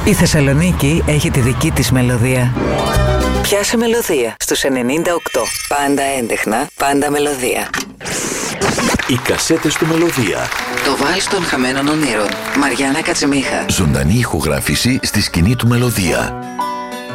Η Θεσσαλονίκη έχει τη δική της μελωδία. Πιάσε μελωδία στους 98. Πάντα έντεχνα, πάντα μελωδία. Οι κασέτες του Μελωδία. Το βάλς των χαμένων ονείρων. Μαριάννα Κατσιμίχα. Ζωντανή ηχογράφηση στη σκηνή του Μελωδία.